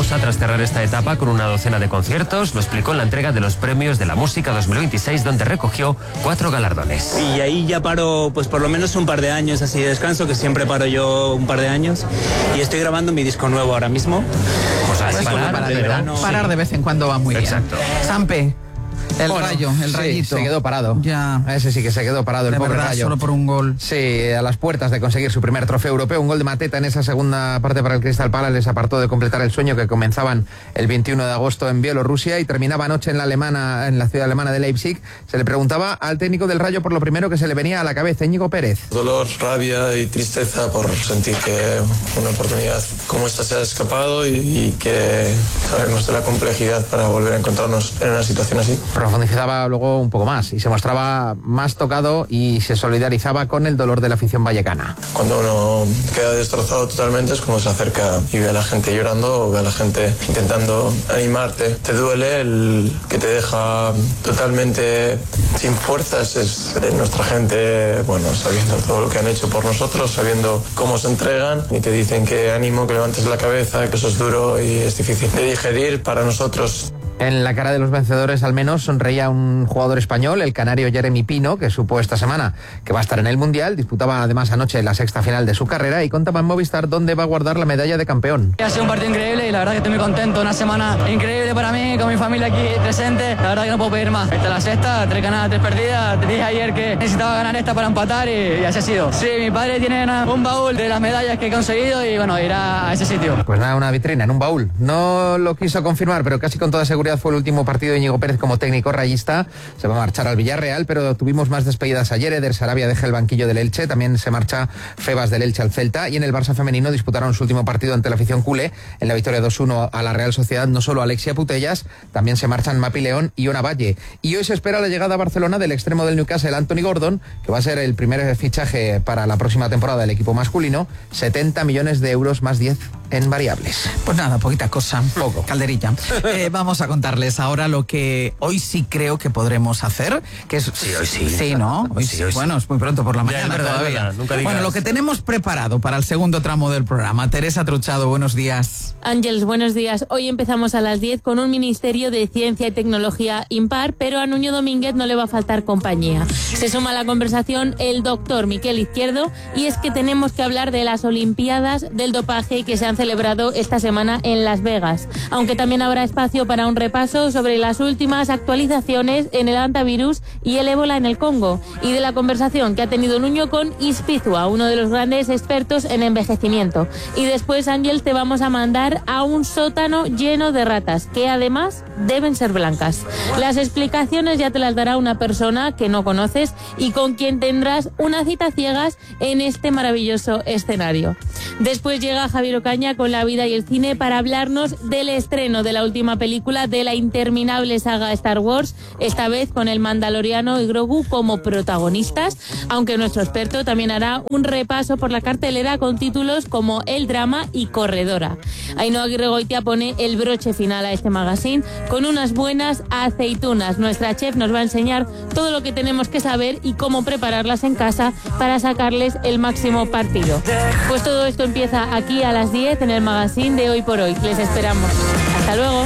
pausa tras cerrar esta etapa con una docena de conciertos. Lo explicó en la entrega de los premios de la música 2026, donde recogió 4 galardones. Y ahí ya paro, pues por lo menos un par de años así de descanso, que siempre paro yo un par de años. Y estoy grabando mi disco nuevo ahora mismo. Pues parar de vez en cuando va muy bien. Exacto. Sampe. El rayito. Se quedó parado. Ya. Ese sí que se quedó parado, el pobre Rayo. Solo por un gol. Sí, a las puertas de conseguir su primer trofeo europeo. Un gol de Mateta en esa segunda parte para el Crystal Palace les apartó de completar el sueño que comenzaban el 21 de agosto en Bielorrusia y terminaba anoche en la ciudad alemana de Leipzig. Se le preguntaba al técnico del Rayo por lo primero que se le venía a la cabeza, Íñigo Pérez. Dolor, rabia y tristeza por sentir que una oportunidad como esta se ha escapado y que sabemos de la complejidad para volver a encontrarnos en una situación así. Profundizaba luego un poco más y se mostraba más tocado y se solidarizaba con el dolor de la afición vallecana. Cuando uno queda destrozado totalmente es como se acerca y ve a la gente llorando o ve a la gente intentando animarte. Te duele el que te deja totalmente sin fuerzas. Es nuestra gente, bueno, sabiendo todo lo que han hecho por nosotros, sabiendo cómo se entregan y te dicen que ánimo, que levantes la cabeza, que eso es duro y es difícil de digerir para nosotros. En la cara de los vencedores al menos sonreía un jugador español, el canario Jeremy Pino, que supo esta semana que va a estar en el Mundial. Disputaba además anoche la sexta final de su carrera y contaba en Movistar dónde va a guardar la medalla de campeón. Ha sido un partido increíble y la verdad que estoy muy contento. Una semana increíble para mí, con mi familia aquí presente. La verdad que no puedo pedir más. Esta es la sexta, 3 ganadas, 3 perdidas. Te dije ayer que necesitaba ganar esta para empatar y así ha sido. Sí, mi padre tiene un baúl de las medallas que he conseguido y bueno, irá a ese sitio. Pues nada, una vitrina en un baúl. No lo quiso confirmar, pero casi con toda seguridad fue el último partido de Íñigo Pérez como técnico rayista. Se va a marchar al Villarreal, pero tuvimos más despedidas ayer. Eder Sarabia deja el banquillo del Elche, también se marcha Febas del Elche al Celta, y en el Barça femenino disputaron su último partido ante la afición culé en la victoria 2-1 a la Real Sociedad. No solo Alexia Putellas, también se marchan Mapi León y Ona Valle. Y hoy se espera la llegada a Barcelona del extremo del Newcastle, Anthony Gordon, que va a ser el primer fichaje para la próxima temporada del equipo masculino. 70 millones de euros más 10 en variables. Pues nada, poquita cosa. Poco. Calderilla. Vamos a contarles ahora lo que hoy sí creo que podremos hacer, que es... Sí, hoy sí. Sí, ¿no? Hoy sí. Bueno, es muy pronto por la mañana es verdad, todavía. Nunca digas. Bueno, lo que tenemos preparado para el segundo tramo del programa. Teresa Truchado, buenos días. Ángeles, buenos días. Hoy empezamos a las 10 con un Ministerio de Ciencia y Tecnología impar, pero a Nuño Domínguez no le va a faltar compañía. Se suma a la conversación el doctor Miquel Izquierdo, y es que tenemos que hablar de las Olimpiadas del dopaje que se han celebrado esta semana en Las Vegas, aunque también habrá espacio para un repaso sobre las últimas actualizaciones en el antivirus y el ébola en el Congo, y de la conversación que ha tenido Nuño con Ispizua, uno de los grandes expertos en envejecimiento. Y después, Ángel, te vamos a mandar a un sótano lleno de ratas, que además deben ser blancas. Las explicaciones ya te las dará una persona que no conoces y con quien tendrás una cita ciegas en este maravilloso escenario. Después llega Javier Ocaña con la vida y el cine para hablarnos del estreno de la última película de la interminable saga Star Wars, esta vez con el Mandaloriano y Grogu como protagonistas, aunque nuestro experto también hará un repaso por la cartelera con títulos como El Drama y Corredora. Ainhoa Aguirregoitia pone el broche final a este magazine con unas buenas aceitunas. Nuestra chef nos va a enseñar todo lo que tenemos que saber y cómo prepararlas en casa para sacarles el máximo partido. Pues todo esto empieza aquí a las 10 en el magazine de Hoy por Hoy. Les esperamos. Hasta luego.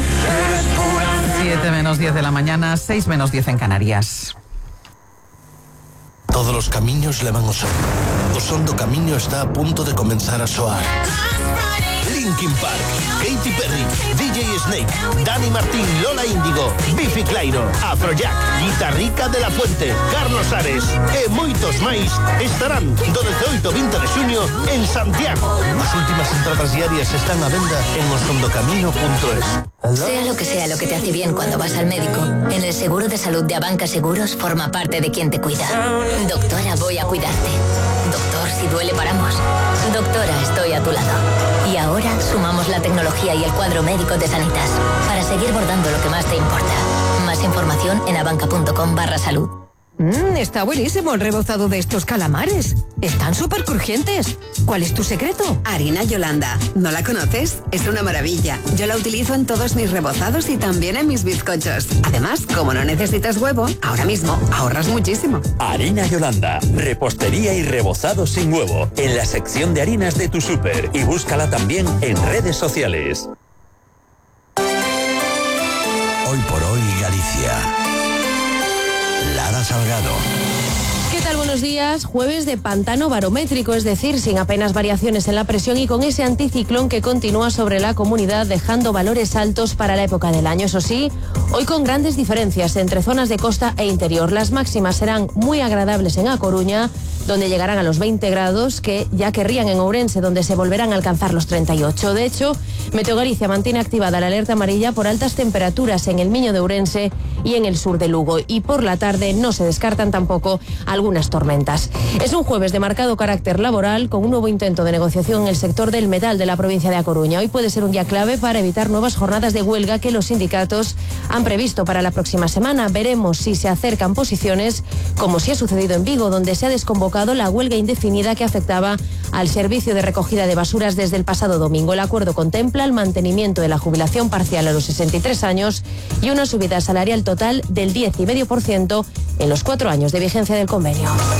7 menos 10 de la mañana, 6 menos 10 en Canarias. Todos los camiños levan ao sol. O son do camiño está a punto de comenzar a soar. Linkin Park, Katy Perry, DJ Snake, Dani Martín, Lola Índigo, Biffy Clyro, Afrojack, Guitarrica de la Fuente, Carlos Ares e moitos máis estarán do 18 ao 20 de xuño en Santiago. As últimas entradas diarias están a venda en osondocamino.es. Sea lo que te hace bien cuando vas al médico, en el seguro de salud de Abanca Seguros forma parte de quien te cuida. Doctora, voy a cuidarte. Doctor, si duele paramos. Doctora, estoy a tu lado. Y ahora sumamos la tecnología y el cuadro médico de Sanitas para seguir bordando lo que más te importa. Más información en abanca.com/salud. Está buenísimo el rebozado de estos calamares. Están súper crujientes. ¿Cuál es tu secreto? Harina Yolanda. ¿No la conoces? Es una maravilla. Yo la utilizo en todos mis rebozados y también en mis bizcochos. Además, como no necesitas huevo, ahora mismo ahorras muchísimo. Harina Yolanda. Repostería y rebozado sin huevo. En la sección de harinas de tu súper. Y búscala también en redes sociales. Hoy por hoy Galicia. Lara Salgado. ¿Qué tal? Buenos días. Jueves de pantano barométrico, es decir, sin apenas variaciones en la presión y con ese anticiclón que continúa sobre la comunidad, dejando valores altos para la época del año. Eso sí, hoy con grandes diferencias entre zonas de costa e interior. Las máximas serán muy agradables en A Coruña, donde llegarán a los 20 grados, que ya querrían en Ourense, donde se volverán a alcanzar los 38. De hecho, Meteogalicia mantiene activada la alerta amarilla por altas temperaturas en el Miño de Ourense y en el sur de Lugo. Y por la tarde no se descartan tampoco algunas tormentas. Es un jueves de marcado carácter laboral, con un nuevo intento de negociación en el sector del metal de la provincia de A Coruña. Hoy puede ser un día clave para evitar nuevas jornadas de huelga que los sindicatos han previsto para la próxima semana. Veremos si se acercan posiciones, como si ha sucedido en Vigo, donde se ha desconvocado la huelga indefinida que afectaba al servicio de recogida de basuras desde el pasado domingo. El acuerdo contempla el mantenimiento de la jubilación parcial a los 63 años y una subida salarial total del 10,5% en los 4 años de vigencia del convenio.